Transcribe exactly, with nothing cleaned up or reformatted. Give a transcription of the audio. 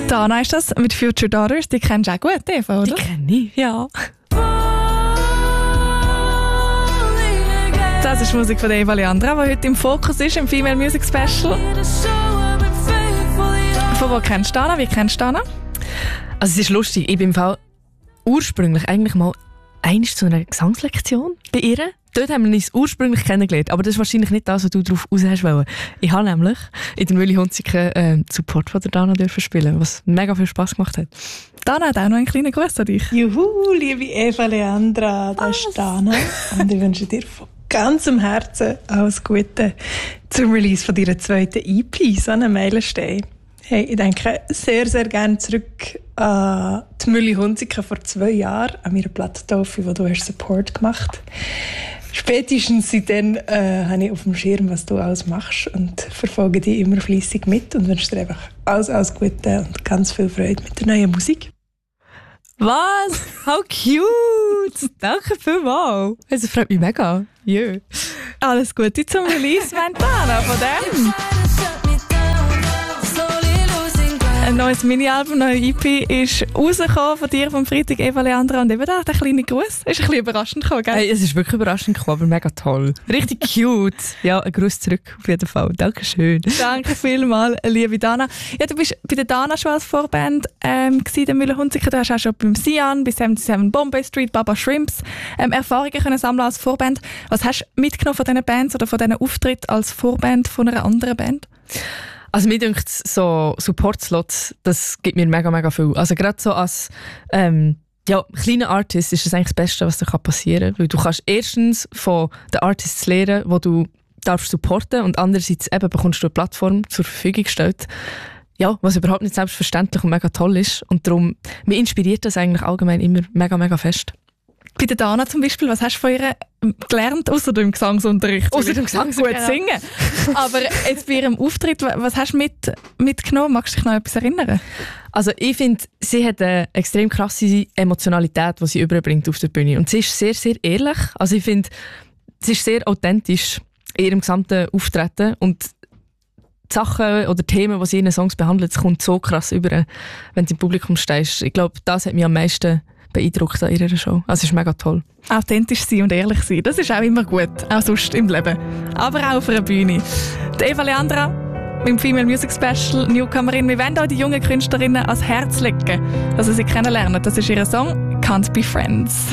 Dana ist das mit Future Daughters. Die kennst du auch gut, Eva, oder? Die kenne ich, ja. Das ist die Musik von Eva Leandra, die heute im Fokus ist, im Female Music Special. Von wo kennst du Dana? Wie kennst du Dana? Also es ist lustig, ich bin im Fall ursprünglich eigentlich mal einmal zu einer Gesangslektion bei ihr. Dort haben wir uns ursprünglich kennengelernt, aber das ist wahrscheinlich nicht das, was du darauf raus hast wollen. Ich habe nämlich in der Mühle Hunziken äh, Support von der Dana dürfen spielen, was mega viel Spass gemacht hat. Dana hat auch noch einen kleinen Gruß an dich. Juhu, liebe Eva Leandra, das ist Dana und ich wünsche dir von ganzem Herzen alles Gute zum Release von deiner zweiten E P, so eine Meilenstein. Hey, ich denke sehr, sehr gerne zurück an die Mühle Hunziken vor zwei Jahren, an meiner Plattentaufe, wo du hast Support gemacht hast. Spätestens seitdem äh, habe ich auf dem Schirm, was du alles machst und verfolge dich immer fleissig mit und wünsche dir einfach alles, alles Gute und ganz viel Freude mit der neuen Musik. Was? How cute! Danke vielmals. Also freut mich mega. Yeah. Alles Gute zum Release, mein Dana, von dem. Ein neues Mini-Album, eine neue E P ist rausgekommen von dir vom Freitag, Eva Leandra, und eben da der kleine Gruß. Ist ein bisschen überraschend gekommen, gell? Hey, es ist wirklich überraschend gekommen, aber mega toll. Richtig cute. Ja, ein Gruß zurück auf jeden Fall. Dankeschön. Danke vielmals, liebe Dana. Ja, du bist bei der Dana schon als Vorband ähm, gewesen, der Mühle Hunziken. Du hast auch schon beim Sian, bei siebenundsiebzig Bombay Street, Baba Shrimps ähm, Erfahrungen können sammeln als Vorband. Was hast du mitgenommen von diesen Bands oder von diesen Auftritten als Vorband von einer anderen Band? Also mir denkt so Support-Slots, das gibt mir mega, mega viel. Also gerade so als ähm, ja, kleiner Artist ist das eigentlich das Beste, was dir passieren kann. Weil du kannst erstens von den Artists lernen, wo du darfst supporten, und andererseits eben bekommst du eine Plattform zur Verfügung gestellt. Ja, was überhaupt nicht selbstverständlich und mega toll ist. Und darum, mich inspiriert das eigentlich allgemein immer mega, mega fest. Bei der Dana zum Beispiel, was hast du von ihr gelernt, außer dem Gesangsunterricht? Außer dem Gesangsunterricht. Gut singen. Aber jetzt bei ihrem Auftritt, was hast du mit, mitgenommen? Magst du dich noch etwas erinnern? Also ich finde, sie hat eine extrem krasse Emotionalität, die sie überbringt auf der Bühne. Und sie ist sehr, sehr ehrlich. Also ich finde, sie ist sehr authentisch in ihrem gesamten Auftreten. Und die Sachen oder Themen, die sie in ihren Songs behandelt, kommt so krass über, wenn du im Publikum stehst. Ich glaube, das hat mich am meisten beeindruckt an ihrer Show. Also es ist mega toll. Authentisch sein und ehrlich sein, das ist auch immer gut, auch sonst im Leben. Aber auch auf einer Bühne. Die Eva Leandra mit dem Female Music Special, Newcomerin. Wir wollen auch die jungen Künstlerinnen ans Herz legen, dass sie sie kennenlernen. Das ist ihr Song «Can't Be Friends».